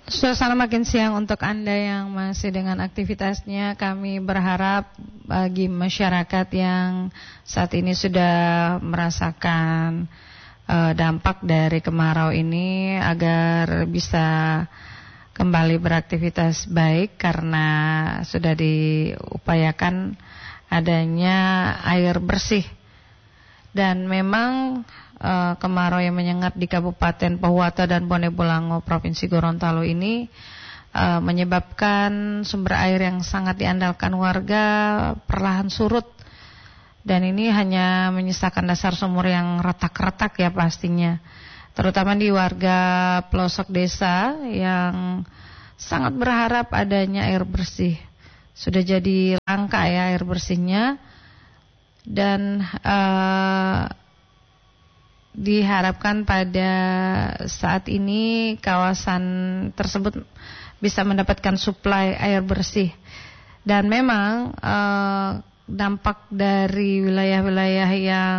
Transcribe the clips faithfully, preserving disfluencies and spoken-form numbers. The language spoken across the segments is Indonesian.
Suasana makin siang untuk Anda yang masih dengan aktivitasnya. Kami berharap bagi masyarakat yang saat ini sudah merasakan uh, dampak dari kemarau ini agar bisa kembali beraktivitas baik, karena sudah diupayakan adanya air bersih. Dan memang uh, kemarau yang menyengat di Kabupaten Pohuwato dan Bone Bolango, Provinsi Gorontalo ini uh, menyebabkan sumber air yang sangat diandalkan warga perlahan surut. Dan ini hanya menyisakan dasar sumur yang retak-retak ya pastinya. Terutama di warga pelosok desa yang sangat berharap adanya air bersih. Sudah jadi langka ya air bersihnya. Dan uh, diharapkan pada saat ini kawasan tersebut bisa mendapatkan suplai air bersih. Dan memang uh, dampak dari wilayah-wilayah yang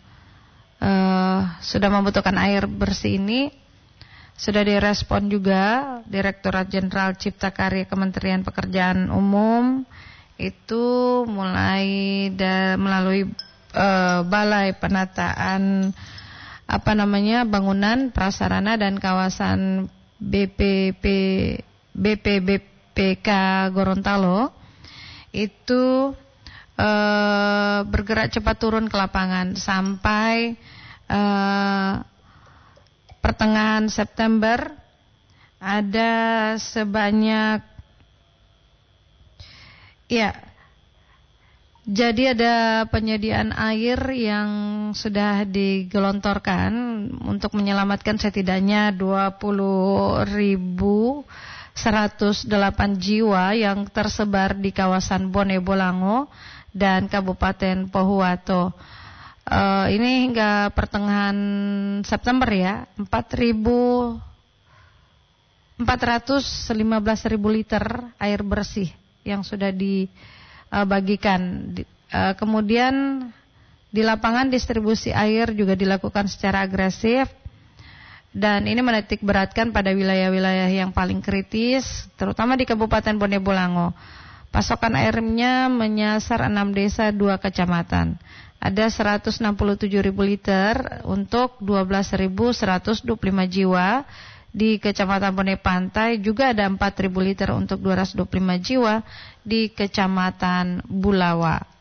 uh, sudah membutuhkan air bersih ini sudah direspon juga. Direktorat Jenderal Cipta Karya Kementerian Pekerjaan Umum itu mulai da, melalui uh, Balai Penataan apa namanya bangunan prasarana dan kawasan B P P B P B P K Gorontalo itu uh, bergerak cepat turun ke lapangan sampai uh, pertengahan September. Ada sebanyak ya, jadi ada penyediaan air yang sudah digelontorkan untuk menyelamatkan setidaknya dua puluh ribu seratus delapan jiwa yang tersebar di kawasan Bone Bolango dan Kabupaten Pohuwato. Uh, ini hingga pertengahan September ya, empat ratus lima belas ribu liter air bersih yang sudah dibagikan. Uh, kemudian di lapangan distribusi air juga dilakukan secara agresif, dan ini menitik beratkan pada wilayah-wilayah yang paling kritis, terutama di Kabupaten Bone Bolango. Pasokan airnya menyasar enam desa, dua kecamatan. Ada seratus enam puluh tujuh ribu liter untuk dua belas ribu seratus dua puluh lima jiwa. Di Kecamatan Bone Pantai juga ada empat ribu liter untuk dua ratus dua puluh lima jiwa di Kecamatan Bulawa.